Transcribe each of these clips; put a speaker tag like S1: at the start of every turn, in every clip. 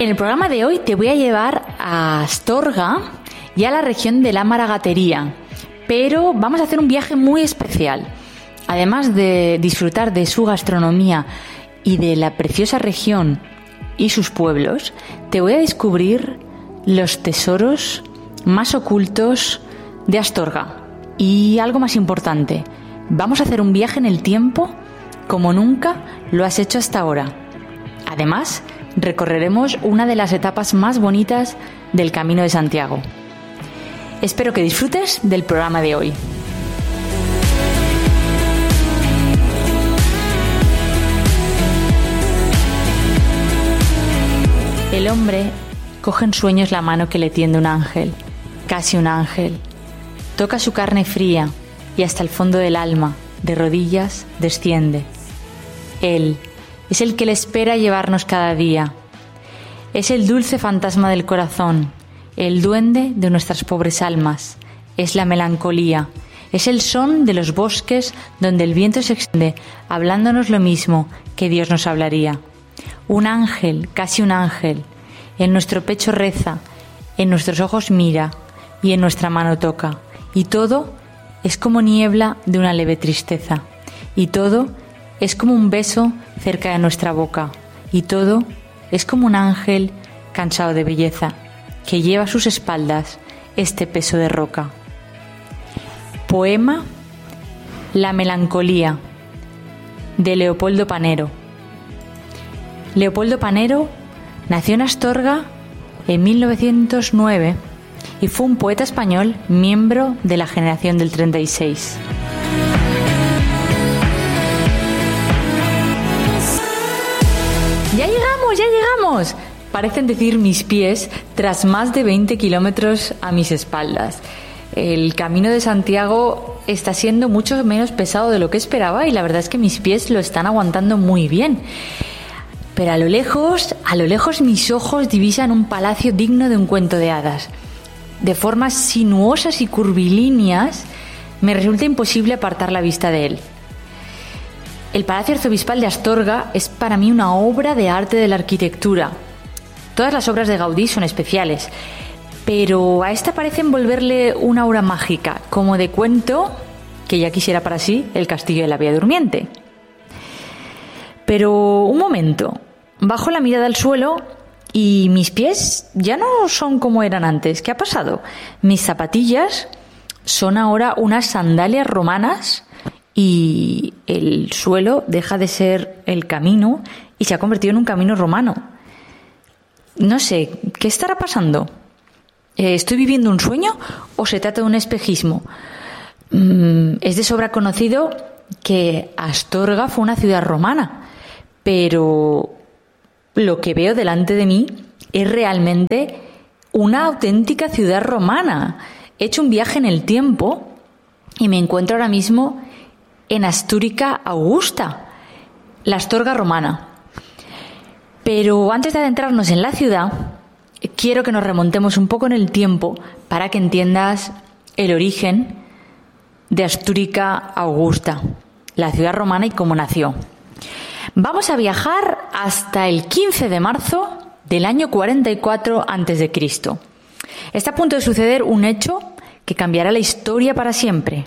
S1: En el programa de hoy te voy a llevar a Astorga y a la región de la Maragatería, pero vamos a hacer un viaje muy especial. Además de disfrutar de su gastronomía y de la preciosa región y sus pueblos, te voy a descubrir los tesoros más ocultos de Astorga. Y algo más importante, vamos a hacer un viaje en el tiempo como nunca lo has hecho hasta ahora. Además, recorreremos una de las etapas más bonitas del Camino de Santiago. Espero que disfrutes del programa de hoy. El hombre coge en sueños la mano que le tiende un ángel, casi un ángel. Toca su carne fría y hasta el fondo del alma, de rodillas, desciende. Él es el que le espera llevarnos cada día. Es el dulce fantasma del corazón, el duende de nuestras pobres almas. Es la melancolía, es el son de los bosques donde el viento se extiende, hablándonos lo mismo que Dios nos hablaría. Un ángel, casi un ángel, en nuestro pecho reza, en nuestros ojos mira y en nuestra mano toca. Y todo es como niebla de una leve tristeza. Y todo es como un beso cerca de nuestra boca. Y todo es como un ángel cansado de belleza, que lleva a sus espaldas este peso de roca. Poema La melancolía, de Leopoldo Panero. Leopoldo Panero nació en Astorga en 1909 y fue un poeta español miembro de la generación del 36. ¡Ya llegamos, ya llegamos! Parecen decir mis pies tras más de 20 kilómetros a mis espaldas. El Camino de Santiago está siendo mucho menos pesado de lo que esperaba y la verdad es que mis pies lo están aguantando muy bien. Pero a lo lejos mis ojos divisan un palacio digno de un cuento de hadas. De formas sinuosas y curvilíneas me resulta imposible apartar la vista de él. El Palacio Arzobispal de Astorga es para mí una obra de arte de la arquitectura. Todas las obras de Gaudí son especiales, pero a esta parece envolverle una aura mágica, como de cuento que ya quisiera para sí el castillo de la Bella Durmiente. Pero un momento, bajo la mirada al suelo y mis pies ya no son como eran antes. ¿Qué ha pasado? Mis zapatillas son ahora unas sandalias romanas y el suelo deja de ser el camino y se ha convertido en un camino romano. No sé, ¿qué estará pasando? ¿Estoy viviendo un sueño o se trata de un espejismo? Es de sobra conocido que Astorga fue una ciudad romana, pero lo que veo delante de mí es realmente una auténtica ciudad romana. He hecho un viaje en el tiempo y me encuentro ahora mismo en Astúrica Augusta, la Astorga romana. Pero antes de adentrarnos en la ciudad, quiero que nos remontemos un poco en el tiempo para que entiendas el origen de Astúrica Augusta, la ciudad romana y cómo nació. Vamos a viajar hasta el 15 de marzo del año 44 a.C. Está a punto de suceder un hecho que cambiará la historia para siempre.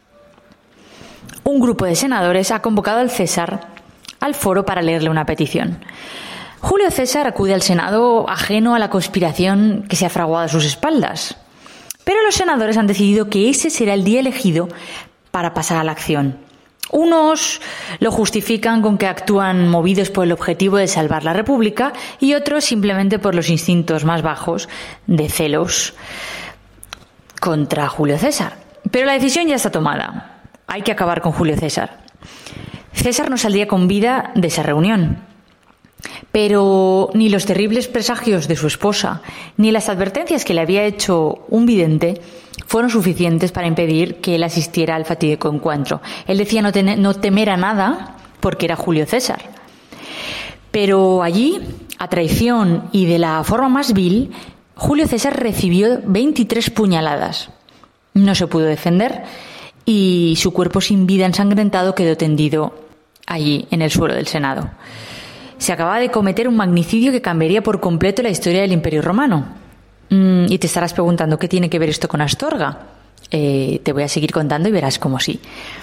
S1: Un grupo de senadores ha convocado al César al foro para leerle una petición. Julio César acude al Senado ajeno a la conspiración que se ha fraguado a sus espaldas. Pero los senadores han decidido que ese será el día elegido para pasar a la acción. Unos lo justifican con que actúan movidos por el objetivo de salvar la República y otros simplemente por los instintos más bajos de celos contra Julio César. Pero la decisión ya está tomada. Hay que acabar con Julio César. César no saldría con vida de esa reunión. Pero ni los terribles presagios de su esposa, ni las advertencias que le había hecho un vidente fueron suficientes para impedir que él asistiera al fatídico encuentro. Él decía no temer a nada porque era Julio César. Pero allí, a traición y de la forma más vil, Julio César recibió 23 puñaladas. No se pudo defender y su cuerpo sin vida ensangrentado quedó tendido allí en el suelo del Senado. se acababa de cometer un magnicidio que cambiaría por completo la historia del Imperio Romano. Y te estarás preguntando, ¿qué tiene que ver esto con Astorga? Te voy a seguir contando y verás cómo sí.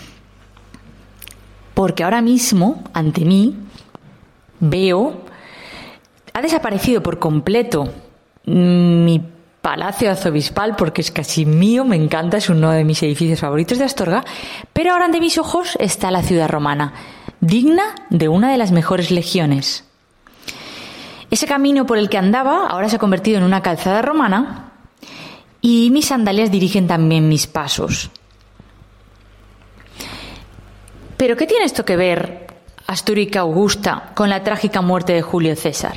S1: Porque ahora mismo, ante mí, veo, ha desaparecido por completo mi palacio arzobispal, porque es casi mío, me encanta, es uno de mis edificios favoritos de Astorga, pero ahora ante mis ojos está la ciudad romana, digna de una de las mejores legiones. Ese camino por el que andaba ahora se ha convertido en una calzada romana y mis sandalias dirigen también mis pasos. ¿Pero qué tiene esto que ver, Astúrica Augusta, con la trágica muerte de Julio César?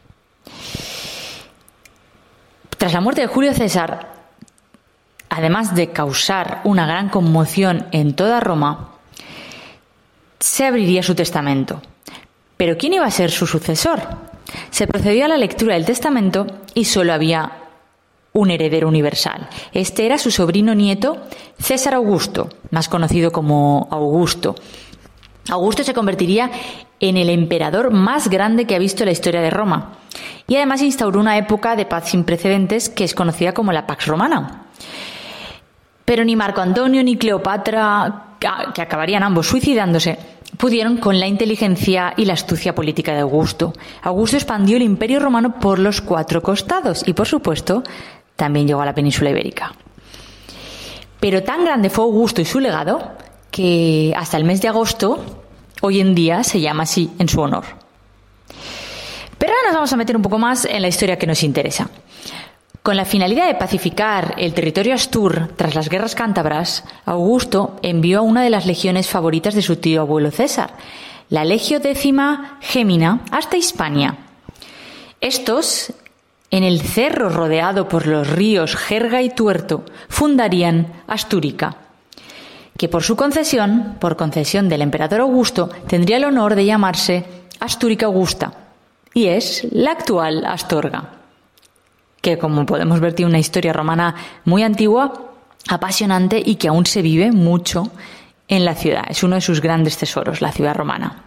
S1: Tras la muerte de Julio César, además de causar una gran conmoción en toda Roma, se abriría su testamento. ¿Pero quién iba a ser su sucesor? Se procedió a la lectura del testamento y solo había un heredero universal. Este era su sobrino nieto, César Augusto, más conocido como Augusto. Augusto se convertiría en el emperador más grande que ha visto la historia de Roma y además instauró una época de paz sin precedentes que es conocida como la Pax Romana. Pero ni Marco Antonio ni Cleopatra, que acabarían ambos suicidándose, pudieron con la inteligencia y la astucia política de Augusto. Augusto expandió el Imperio Romano por los 4 costados y, por supuesto, también llegó a la península ibérica. Pero tan grande fue Augusto y su legado que hasta el mes de agosto, hoy en día, se llama así en su honor. Pero ahora nos vamos a meter un poco más en la historia que nos interesa. Con la finalidad de pacificar el territorio astur tras las guerras cántabras, Augusto envió a una de las legiones favoritas de su tío abuelo César, la Legio Décima Gémina, hasta Hispania. Estos, en el cerro rodeado por los ríos Jerga y Tuerto, fundarían Astúrica, que por concesión del emperador Augusto, tendría el honor de llamarse Astúrica Augusta, y es la actual Astorga, que, como podemos ver, tiene una historia romana muy antigua, apasionante y que aún se vive mucho en la ciudad. Es uno de sus grandes tesoros, la ciudad romana.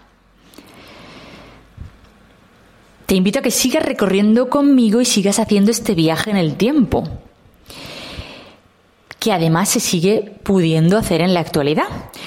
S1: Te invito a que sigas recorriendo conmigo y sigas haciendo este viaje en el tiempo, que además se sigue pudiendo hacer en la actualidad.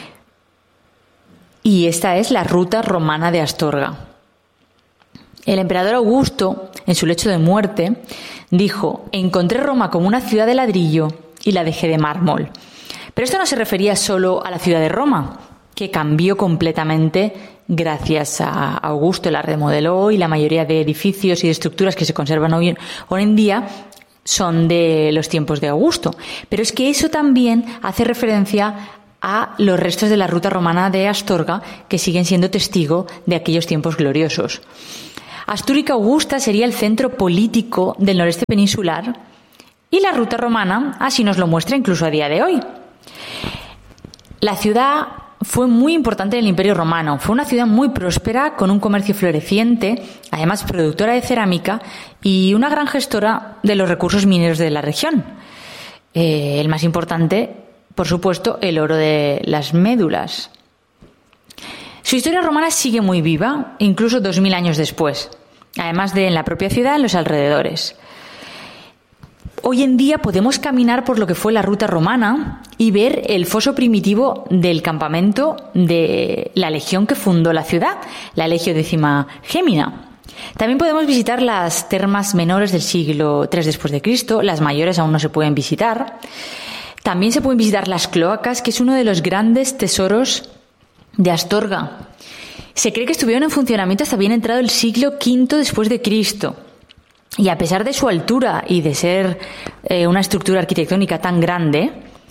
S1: Y esta es la ruta romana de Astorga. El emperador Augusto, en su lecho de muerte, dijo: encontré Roma como una ciudad de ladrillo y la dejé de mármol. Pero esto no se refería solo a la ciudad de Roma, que cambió completamente gracias a Augusto, la remodeló y la mayoría de edificios y de estructuras que se conservan hoy en día son de los tiempos de Augusto. Pero es que eso también hace referencia a los restos de la ruta romana de Astorga, que siguen siendo testigo de aquellos tiempos gloriosos. Astúrica Augusta sería el centro político del noreste peninsular y la ruta romana así nos lo muestra incluso a día de hoy. La ciudad fue muy importante en el Imperio Romano. Fue una ciudad muy próspera, con un comercio floreciente, además productora de cerámica y una gran gestora de los recursos mineros de la región. El más importante, por supuesto, el oro de las médulas. Su historia romana sigue muy viva, incluso 2000 años después, además de en la propia ciudad, en los alrededores. Hoy en día podemos caminar por lo que fue la ruta romana y ver el foso primitivo del campamento de la legión que fundó la ciudad, la Legio Décima Gémina. También podemos visitar las termas menores del siglo III después de Cristo, las mayores aún no se pueden visitar. También se pueden visitar las cloacas, que es uno de los grandes tesoros de Astorga. Se cree que estuvieron en funcionamiento hasta bien entrado el siglo V después de Cristo. Y a pesar de su altura y de ser una estructura arquitectónica tan grande,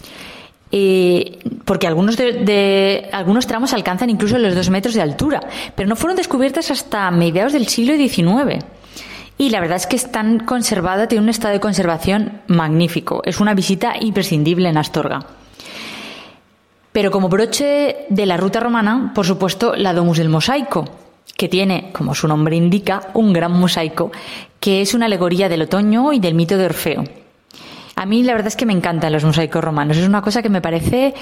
S1: porque algunos tramos alcanzan incluso los 2 metros de altura, pero no fueron descubiertas hasta mediados del siglo XIX. Y la verdad es que están conservadas, tienen un estado de conservación magnífico. Es una visita imprescindible en Astorga. Pero como broche de la ruta romana, por supuesto, la Domus del Mosaico, que tiene, como su nombre indica, un gran mosaico, que es una alegoría del otoño y del mito de Orfeo. A mí la verdad es que me encantan los mosaicos romanos. Es una cosa que me parece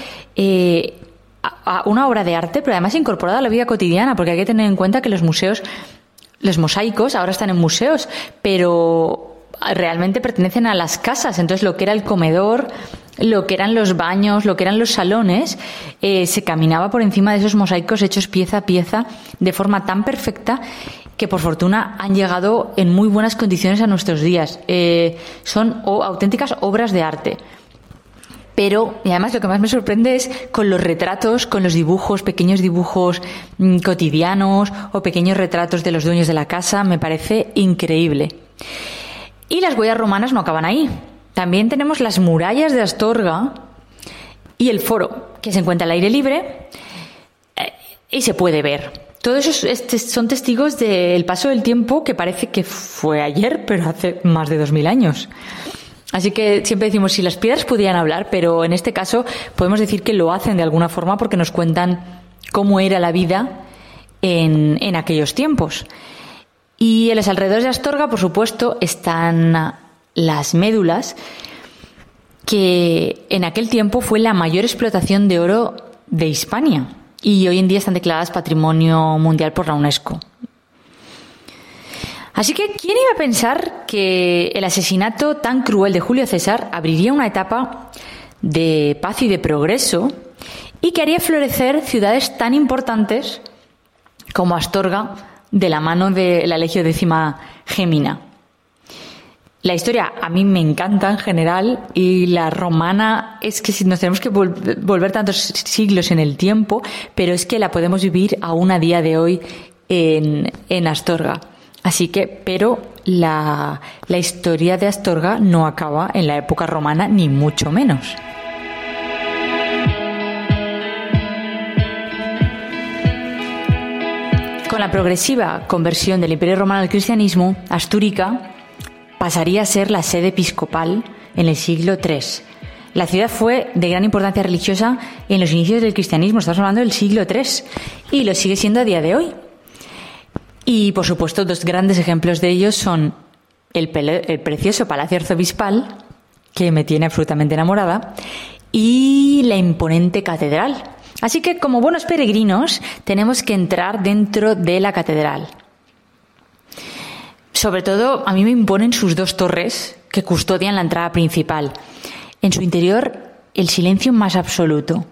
S1: una obra de arte, pero además incorporada a la vida cotidiana, porque hay que tener en cuenta que los museos los mosaicos ahora están en museos, pero realmente pertenecen a las casas. Entonces, lo que era el comedor, lo que eran los baños, lo que eran los salones, se caminaba por encima de esos mosaicos hechos pieza a pieza de forma tan perfecta que por fortuna han llegado en muy buenas condiciones a nuestros días. Son auténticas obras de arte. Pero, y además lo que más me sorprende es con los retratos, con los dibujos, pequeños dibujos cotidianos o pequeños retratos de los dueños de la casa. Me parece increíble. Y las huellas romanas no acaban ahí. También tenemos las murallas de Astorga y el foro, que se encuentra al aire libre y se puede ver. Todos esos son testigos del paso del tiempo, que parece que fue ayer, pero hace más de 2000 años. Así que siempre decimos, si las piedras pudieran hablar, pero en este caso podemos decir que lo hacen de alguna forma porque nos cuentan cómo era la vida en aquellos tiempos. Y en los alrededores de Astorga, por supuesto, están las médulas, que en aquel tiempo fue la mayor explotación de oro de Hispania. Y hoy en día están declaradas Patrimonio Mundial por la UNESCO. Así que, ¿quién iba a pensar que el asesinato tan cruel de Julio César abriría una etapa de paz y de progreso y que haría florecer ciudades tan importantes como Astorga de la mano de la Legio Décima Gemina? La historia a mí me encanta en general, y la romana es que nos tenemos que volver tantos siglos en el tiempo, pero es que la podemos vivir aún a día de hoy en Astorga. Así que, pero la historia de Astorga no acaba en la época romana, ni mucho menos. Con la progresiva conversión del Imperio Romano al cristianismo, Astúrica pasaría a ser la sede episcopal en el siglo III. La ciudad fue de gran importancia religiosa en los inicios del cristianismo, estamos hablando del siglo III, y lo sigue siendo a día de hoy. Y, por supuesto, dos grandes ejemplos de ellos son el precioso Palacio Arzobispal, que me tiene absolutamente enamorada, y la imponente catedral. Así que, como buenos peregrinos, tenemos que entrar dentro de la catedral. Sobre todo, a mí me imponen sus dos torres que custodian la entrada principal. En su interior, el silencio más absoluto.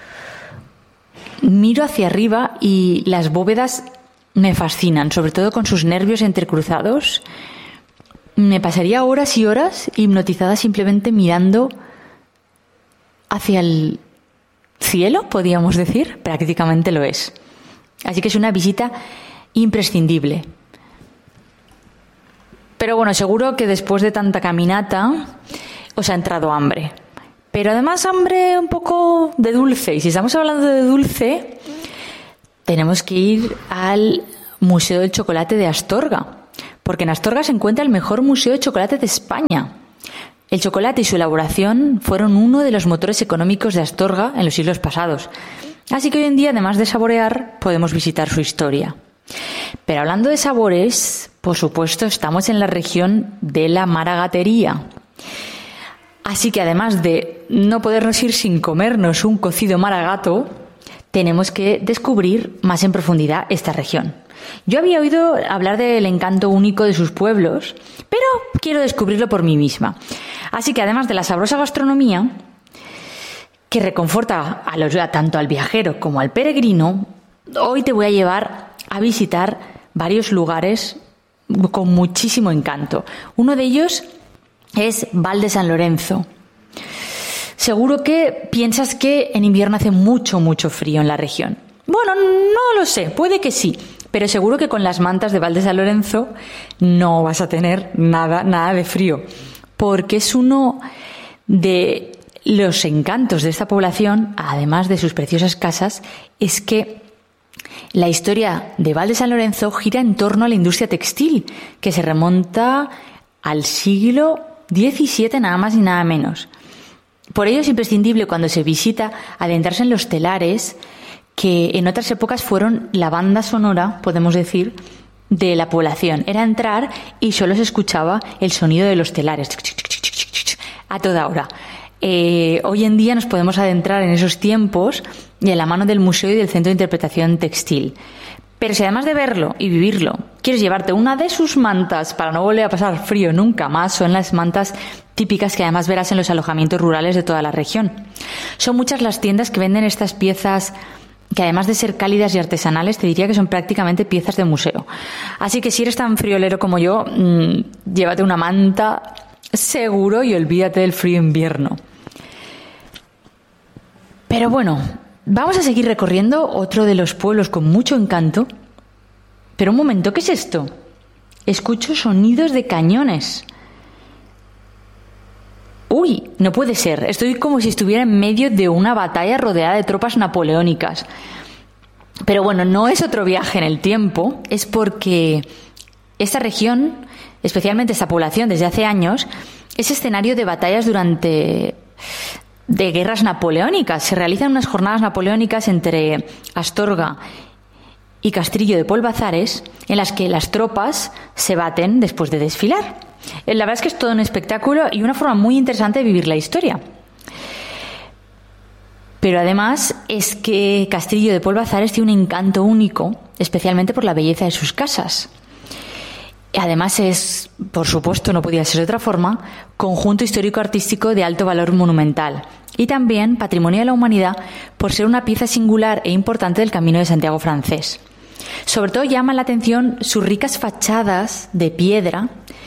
S1: Miro hacia arriba y las bóvedas me fascinan, sobre todo con sus nervios entrecruzados. Me pasaría horas y horas hipnotizada simplemente mirando hacia el cielo, podríamos decir. Prácticamente lo es. Así que es una visita imprescindible. Pero bueno, seguro que después de tanta caminata os ha entrado hambre. Pero además hambre un poco de dulce. Y si estamos hablando de dulce, tenemos que ir al Museo del Chocolate de Astorga. Porque en Astorga se encuentra el mejor museo de chocolate de España. El chocolate y su elaboración fueron uno de los motores económicos de Astorga en los siglos pasados. Así que hoy en día, además de saborear, podemos visitar su historia. Pero hablando de sabores, por supuesto, estamos en la región de la maragatería. Así que además de no podernos ir sin comernos un cocido maragato, tenemos que descubrir más en profundidad esta región. Yo había oído hablar del encanto único de sus pueblos, pero quiero descubrirlo por mí misma. Así que además de la sabrosa gastronomía, que reconforta tanto al viajero como al peregrino, hoy te voy a llevar a visitar varios lugares con muchísimo encanto. Uno de ellos es Val de San Lorenzo. Seguro que piensas que en invierno hace mucho, mucho frío en la región. Bueno, no lo sé, puede que sí, pero seguro que con las mantas de Val de San Lorenzo no vas a tener nada de frío, porque es uno de los encantos de esta población, además de sus preciosas casas, es que la historia de Val de San Lorenzo gira en torno a la industria textil, que se remonta al siglo XVII, nada más y nada menos. Por ello es imprescindible cuando se visita adentrarse en los telares, que en otras épocas fueron la banda sonora, podemos decir, de la población. Era entrar y solo se escuchaba el sonido de los telares a toda hora. Hoy en día nos podemos adentrar en esos tiempos de la mano del museo y del Centro de Interpretación Textil. Pero si además de verlo y vivirlo, quieres llevarte una de sus mantas para no volver a pasar frío nunca más, son las mantas típicas que además verás en los alojamientos rurales de toda la región. Son muchas las tiendas que venden estas piezas que además de ser cálidas y artesanales, te diría que son prácticamente piezas de museo. Así que si eres tan friolero como yo, llévate una manta seguro y olvídate del frío invierno. Pero bueno, vamos a seguir recorriendo otro de los pueblos con mucho encanto. Pero un momento, ¿qué es esto? Escucho sonidos de cañones. Uy, no puede ser. Estoy como si estuviera en medio de una batalla rodeada de tropas napoleónicas. Pero bueno, no es otro viaje en el tiempo, es porque esta región, especialmente esta población desde hace años, es escenario de batallas de guerras napoleónicas. Se realizan unas jornadas napoleónicas entre Astorga y Castrillo de Polvazares, en las que las tropas se baten después de desfilar. La verdad es que es todo un espectáculo y una forma muy interesante de vivir la historia. Pero además es que Castrillo de Polvazares tiene un encanto único, especialmente por la belleza de sus casas. Además es, por supuesto, no podía ser de otra forma, conjunto histórico-artístico de alto valor monumental y también patrimonio de la humanidad por ser una pieza singular e importante del Camino de Santiago francés. Sobre todo llaman la atención sus ricas fachadas de piedra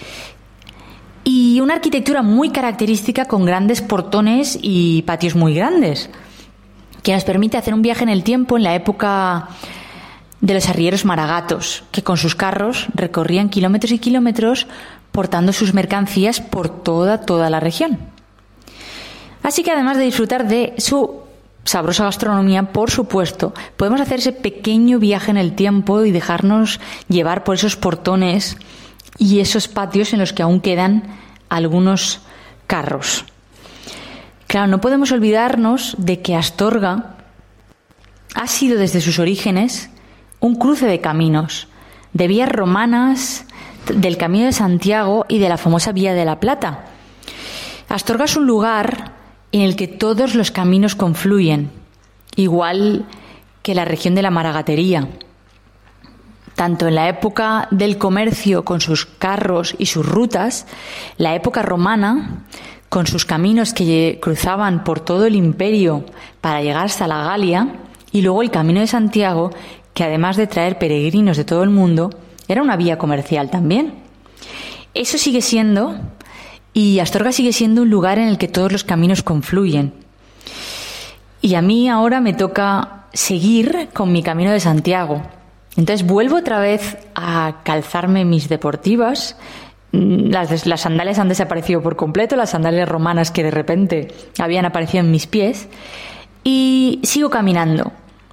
S1: y una arquitectura muy característica con grandes portones y patios muy grandes, que nos permite hacer un viaje en el tiempo en la época de los arrieros maragatos, que con sus carros recorrían kilómetros y kilómetros portando sus mercancías por toda la región. Así que además de disfrutar de su sabrosa gastronomía, por supuesto, podemos hacer ese pequeño viaje en el tiempo y dejarnos llevar por esos portones y esos patios en los que aún quedan algunos carros. Claro, no podemos olvidarnos de que Astorga ha sido desde sus orígenes un cruce de caminos, de vías romanas, del Camino de Santiago y de la famosa Vía de la Plata. Astorga es un lugar en el que todos los caminos confluyen, igual que la región de la Maragatería. Tanto en la época del comercio con sus carros y sus rutas, la época romana con sus caminos que cruzaban por todo el imperio para llegar hasta la Galia, y luego el Camino de Santiago, que además de traer peregrinos de todo el mundo, era una vía comercial también. Eso sigue siendo, y Astorga sigue siendo un lugar en el que todos los caminos confluyen. Y a mí ahora me toca seguir con mi Camino de Santiago. Entonces vuelvo otra vez a calzarme mis deportivas. Las sandalias han desaparecido por completo, las sandalias romanas que de repente habían aparecido en mis pies, y sigo caminando.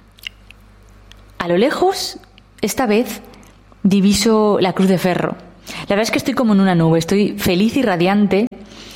S1: A lo lejos, esta vez, diviso la Cruz de Ferro. La verdad es que estoy como en una nube, estoy feliz y radiante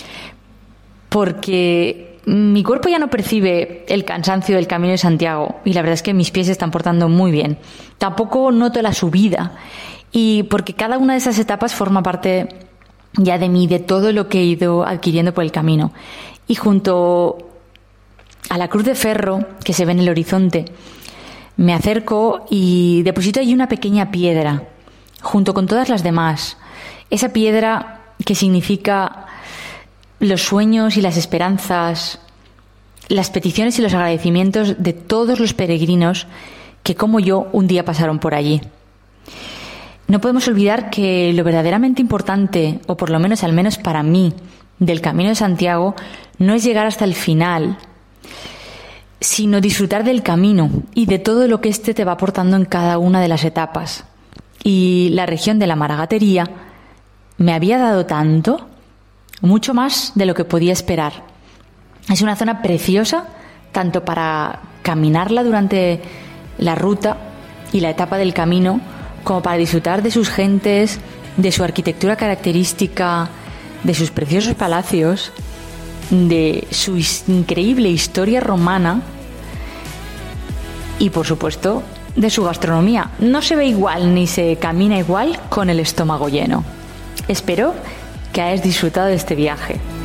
S1: porque mi cuerpo ya no percibe el cansancio del Camino de Santiago y la verdad es que mis pies se están portando muy bien. Tampoco noto la subida y porque cada una de esas etapas forma parte ya de mí, de todo lo que he ido adquiriendo por el camino. Y junto a la Cruz de Ferro que se ve en el horizonte, me acerco y deposito allí una pequeña piedra junto con todas las demás. Esa piedra que significa los sueños y las esperanzas, las peticiones y los agradecimientos de todos los peregrinos que, como yo, un día pasaron por allí. No podemos olvidar que lo verdaderamente importante, o por lo menos al menos para mí, del Camino de Santiago, no es llegar hasta el final, sino disfrutar del camino y de todo lo que éste te va aportando en cada una de las etapas. Y la región de la Maragatería me había dado tanto, mucho más de lo que podía esperar. Es una zona preciosa, tanto para caminarla durante la ruta y la etapa del camino, como para disfrutar de sus gentes, de su arquitectura característica, de sus preciosos palacios, de su increíble historia romana y, por supuesto, de su gastronomía. No se ve igual ni se camina igual con el estómago lleno. Espero que hayas disfrutado de este viaje.